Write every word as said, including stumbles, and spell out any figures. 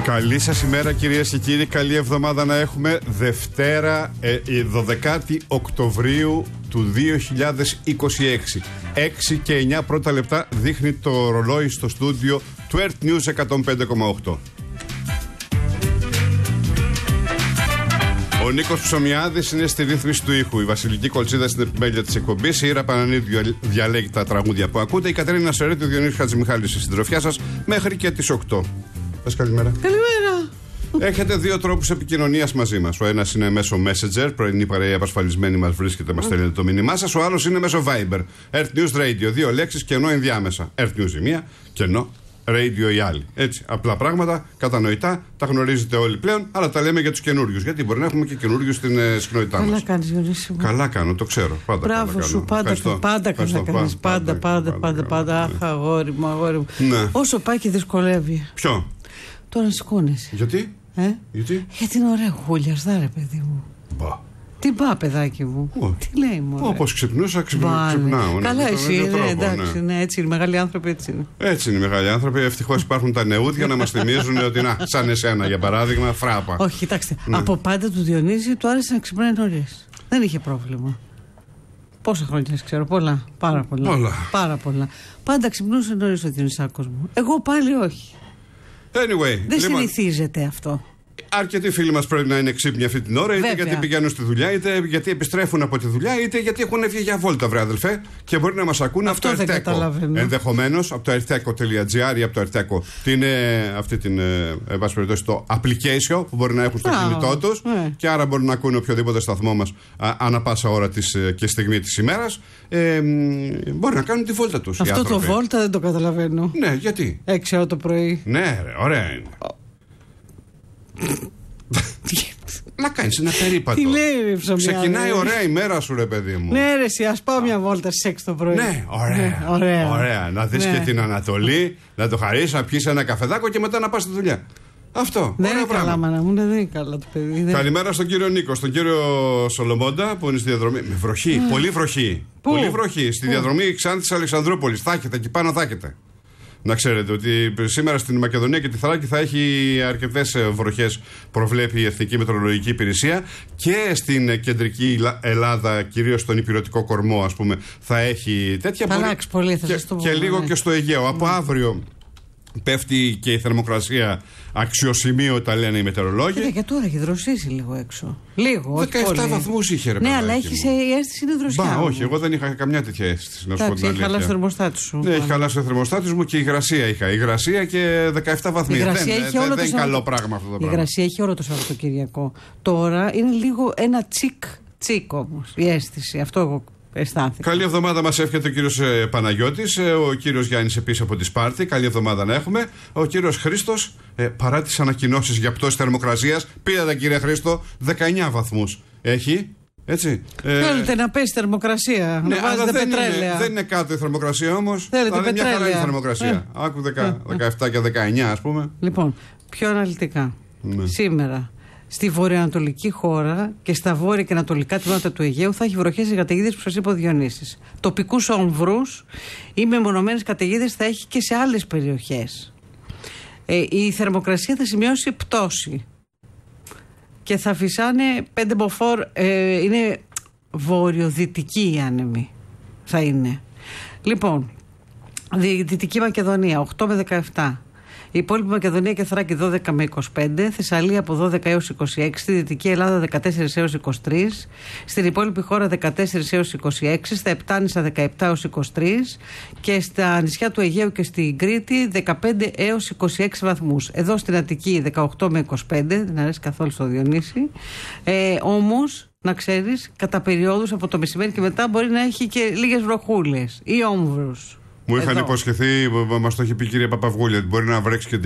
Καλή σας ημέρα κυρίες και κύριοι, καλή εβδομάδα να έχουμε. Δευτέρα, ε, η δωδεκάτη Οκτωβρίου του δύο χιλιάδες είκοσι έξι. έξι και εννιά πρώτα λεπτά δείχνει το ρολόι στο στούντιο του Earth News εκατόν πέντε κόμμα οκτώ. Ο Νίκος Ψωμιάδης είναι στη ρύθμιση του ήχου. Η Βασιλική Κολτσίδα στην επιμέλεια της εκπομπής. Η Ήρα Πανανίδη διαλέγει τα τραγούδια που ακούτε. Η Κατερίνα Σερέτη, ο Διονύσης Χατζημιχάλης στη συντροφιά σας μέχρι και τις οκτώ. Πες καλημέρα. Καλημέρα. Έχετε δύο τρόπους επικοινωνίας μαζί μας. Ο ένας είναι μέσω Messenger, πρωινή παρέα απασφαλισμένη μας βρίσκεται, μας στέλνετε το μήνυμά σας. Ο άλλος είναι μέσω Viber. Earth News Radio, δύο λέξεις, κενό ενδιάμεσα. Earth News η μία, κενό Radio η άλλη. Έτσι, απλά πράγματα, κατανοητά, τα γνωρίζετε όλοι πλέον, αλλά τα λέμε για τους καινούριους. Γιατί μπορεί να έχουμε και καινούριους στην ε, συχνότητά μας. Καλά κάνεις, Διονύση μου. Καλά κάνω, το ξέρω. Πάντα Μπράβο καλά σου, κάνω. πάντα, Ευχαριστώ. πάντα καλά Ευχαριστώ. κάνεις. Πάντα, πάντα, πάντα, πάντα. Αχ, αγόρι μου, αγόρι μου. Ναι. Όσο πάει και δυσκολεύει. Ποιο? Τώρα σηκώνεσαι. Γιατί? Ε? Γιατί? Γιατί είναι ωραία χούλιασδά, ρε παιδί μου. Μπα. Τι πά, παιδάκι μου. Ω. Τι λέει μου. Όπως ξυπνούσα, ξυπνά, ξυπνάω. Καλά, ναι, εσύ, με τον ναι, ίδιο τρόπο, εντάξει, ναι. ναι, έτσι είναι. Οι μεγάλοι άνθρωποι έτσι είναι. Έτσι είναι οι μεγάλοι άνθρωποι. Ευτυχώς υπάρχουν τα νεούδια να μας θυμίζουν ότι να, σαν εσένα για παράδειγμα, φράπα. Όχι, κοιτάξτε. Ναι. Από πάντα του Διονύση του άρεσε να ξυπνάει νωρίς. Δεν είχε πρόβλημα. Πόσα χρόνια ξέρω, πολλά. Πάρα πολλά. Πολλά. Πάρα πολλά. Πάντα ξυπνούσε νωρίς ο Διονυσάκος μου. Εγώ πάλι όχι. Anyway, Δεν λοιπόν, συνηθίζεται αυτό. αρκετοί φίλοι μας πρέπει να είναι ξύπνοι αυτή την ώρα, είτε Βέβαια. γιατί πηγαίνουν στη δουλειά, είτε γιατί επιστρέφουν από τη δουλειά, είτε γιατί έχουν βγει για βόλτα, βρε αδελφέ, και μπορεί να μας ακούνε Αυτό από το δεν Ερτέκο. καταλαβαίνω. Ενδεχομένως από το ερτέκο τελεία τζι άρ ή από το Ερτέκο. Τι είναι αυτή την, ε, εν πάση περιπτώσει, το application που μπορεί να έχουν στο Α, κινητό τους, ναι. και άρα μπορούν να ακούνε οποιοδήποτε σταθμό μας α, ανά πάσα ώρα της, ε, και στιγμή της ημέρας. Ε, μ, μπορεί να κάνουν τη βόλτα τους. οι Αυτό το άνθρωποι. βόλτα δεν το καταλαβαίνω. Ναι, γιατί? Έξι ώρα το πρωί. Ναι, ρε, ωραία είναι. Να κάνεις ένα περίπατο. Τι λέει, ρε Ψωμιάδη. Ξεκινάει ωραία η μέρα σου, ρε παιδί μου. Ναι, ρε, εσύ, ας πάω μια βόλτα στις έξι το πρωί. Ναι, ωραία. Ναι, ωραία. ωραία. Να δεις Ναι. και την Ανατολή, να το χαρίσεις, να πιεις ένα καφεδάκο και μετά να πας στη δουλειά. Αυτό. Δεν ωραίο είναι καλά, πράγμα. μάνα μου, δεν είναι καλά το παιδί. Δεν... Καλημέρα στον κύριο Νίκο, στον κύριο Σολομόντα που είναι στη διαδρομή. Με βροχή, πολύ βροχή. Πού? Πολύ βροχή. Στη Πού? διαδρομή Ξάνθης Αλεξανδρούπολης. Θα έχετε, εκεί πάνω θα έχετε. Να ξέρετε ότι σήμερα στην Μακεδονία και τη Θράκη θα έχει αρκετές βροχές, προβλέπει η Εθνική Μετεωρολογική Υπηρεσία, και στην κεντρική Ελλάδα, κυρίως στον Ηπειρωτικό κορμό, ας πούμε, θα έχει τέτοια. Θα μπορεί- αλλάξει πολύ, θα και, σας το πω, και λίγο ναι. και στο Αιγαίο. Από αύριο πέφτει και η θερμοκρασία αξιοσημείωτα, λένε οι μετεωρολόγοι. Κοίτα, και τώρα έχει δροσίσει λίγο έξω. Λίγο, όχι δεκαεπτά πολύ. βαθμούς είχε, ρε Ναι, παιδάκι αλλά μου. έχει η αίσθηση είναι δροσιά. Μπα, όμως. όχι, εγώ δεν είχα καμιά τέτοια αίσθηση. Να σου πω Εντάξει, την έχει χαλάσει το αλήθεια. θερμοστάτη σου. Ναι, έχει χαλάσει το θερμοστάτη μου και η υγρασία είχα. Υγρασία και δεκαεπτά βαθμοί. Η Δεν, υγρασία δεν, είχε όλο δεν το είναι Σαββατο- καλό πράγμα αυτό το Η πράγμα. υγρασία έχει όλο το Σαββατοκυριακό. Τώρα είναι λίγο ένα τσικ τσικ όμως η αίσθηση. Αυτό εγώ αισθάνθηκα. Καλή εβδομάδα μας εύχεται ο κύριος ε, Παναγιώτης, ε, ο κύριος Γιάννης επίσης από τη Σπάρτη. Καλή εβδομάδα να έχουμε. Ο κύριος Χρήστος, ε, παρά τις ανακοινώσεις για πτώση θερμοκρασίας, πήρατε κύριε Χρήστο, δεκαεννιά βαθμούς έχει. Έτσι. Ε, Θέλετε να πέσει θερμοκρασία, ναι, να αλλά βάζετε δεν πετρέλαια. είναι, δεν είναι κάτω η θερμοκρασία όμως. Θέλετε Αλλά είναι μια χαρά η πετρέλαια. θερμοκρασία. Ε. Άκου δεκα, δεκαεπτά και δεκαεννιά, ας πούμε. Λοιπόν, πιο αναλυτικά. Ναι. Σήμερα, στη βορειοανατολική χώρα και στα βόρεια και ανατολικά τμήματα του Αιγαίου θα έχει βροχές και καταιγίδες που σας είπε ο Διονύσης. Τοπικούς όμβρους ή μεμονωμένες καταιγίδες θα έχει και σε άλλες περιοχές. Ε, η θερμοκρασία θα σημειώσει πτώση και θα φυσάνε πέντε μποφόρ, ε, είναι βορειοδυτική η άνεμη θα είναι. Λοιπόν, Δυτική Μακεδονία οκτώ με δεκαεπτά. Η υπόλοιπη Μακεδονία και Θράκη δώδεκα με είκοσι πέντε, Θεσσαλία από δώδεκα έως είκοσι έξι, στη Δυτική Ελλάδα δεκατέσσερα έως είκοσι τρία, στην υπόλοιπη χώρα δεκατέσσερα έως είκοσι έξι, στα Επτάνησα δεκαεπτά έως είκοσι τρία και στα νησιά του Αιγαίου και στην Κρήτη δεκαπέντε έως είκοσι έξι βαθμούς. Εδώ στην Αττική δεκαοκτώ με είκοσι πέντε, δεν αρέσει καθόλου στο Διονύση. Ε, όμως, να ξέρεις, κατά περιόδους από το μεσημέρι και μετά μπορεί να έχει και λίγες βροχούλες ή όμβρους. Μου είχαν Εδώ. υποσχεθεί, μας το έχει πει η κυρία Παπαυγούλη, ότι μπορεί να βρέξει και